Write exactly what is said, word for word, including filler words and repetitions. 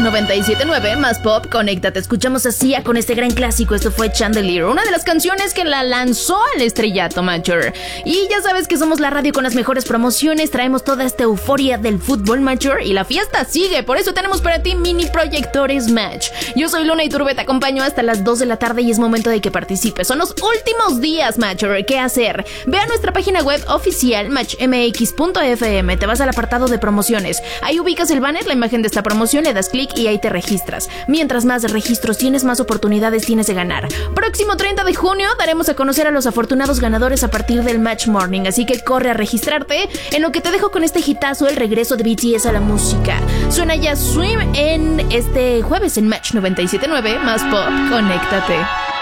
noventa y siete punto nueve más pop, conéctate. Escuchamos a Sia con este gran clásico. Esto fue Chandelier, una de las canciones que la lanzó al estrellato, Mature. Y ya sabes que somos la radio con las mejores promociones. Traemos toda esta euforia del fútbol, Mature, y la fiesta sigue. Por eso tenemos para ti mini proyectores Match. Yo soy Luna Iturbe, te acompaño hasta las dos de la tarde y es momento de que participes. Son los últimos días, Mature. ¿Qué hacer? Ve a nuestra página web oficial match m x punto f m. Te vas al apartado de promociones. Ahí ubicas el banner, la imagen de esta promoción, le das clic y ahí te registras. Mientras más registros tienes, más oportunidades tienes de ganar. Próximo treinta de junio daremos a conocer a los afortunados ganadores a partir del Match Morning, así que corre a registrarte. En lo que te dejo con este hitazo, el regreso de B T S a la música. Suena ya Swim en este jueves en Match noventa y siete punto nueve más pop. Conéctate.